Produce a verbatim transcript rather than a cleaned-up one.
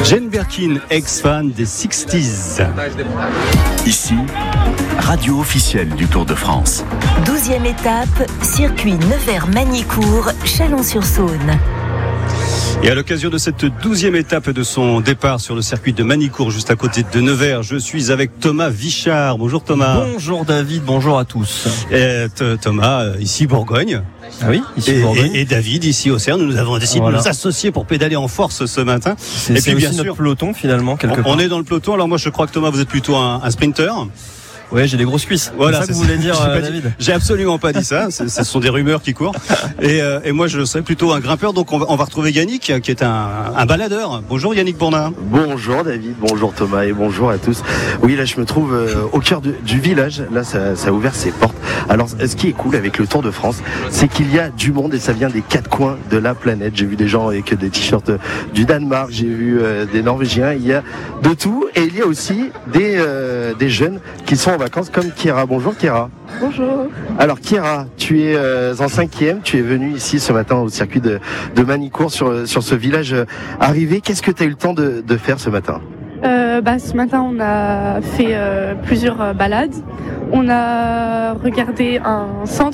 Jane Birkin, ex-fan des sixties. Ici, radio officielle du Tour de France. douzième étape, circuit Nevers-Magny-Cours, Chalon-sur-Saône. Et à l'occasion de cette douzième étape de son départ sur le circuit de Magny-Cours, juste à côté de Nevers, je suis avec Thomas Vichard. Bonjour Thomas. Bonjour David, bonjour à tous. Et t- Thomas, ici Bourgogne. Ah oui, ici et, Bourgogne. Et, et David, ici Auxerre. Nous avons décidé voilà. de nous associer pour pédaler en force ce matin. C'est, et c'est puis aussi bien sûr, notre peloton finalement, quelque on, part. On est dans le peloton. Alors moi je crois que Thomas, vous êtes plutôt un, un sprinter. Ouais, j'ai des grosses cuisses. Voilà, c'est ça que vous voulez dire, euh, David. J'ai absolument pas dit ça. C'est, ce sont des rumeurs qui courent. Et, euh, et moi, je serais plutôt un grimpeur. Donc, on va, on va retrouver Yannick, qui est un, un baladeur. Bonjour Yannick Bourdin. Bonjour David, bonjour Thomas et bonjour à tous. Oui, là, je me trouve euh, au cœur de, du village. Là, ça, ça a ouvert ses portes. Alors, ce qui est cool avec le Tour de France, c'est qu'il y a du monde et ça vient des quatre coins de la planète. J'ai vu des gens avec des t-shirts du Danemark, j'ai vu euh, des Norvégiens. Il y a de tout et il y a aussi des, euh, des jeunes qui sont en vacances comme Kira. Bonjour Kira. Bonjour. Alors Kira, tu es euh, en cinquième, tu es venue ici ce matin au circuit de, de Magny-Cours sur, sur ce village euh, arrivé. Qu'est-ce que tu as eu le temps de, de faire ce matin ? euh, bah, Ce matin on a fait euh, plusieurs euh, balades. On a regardé un centre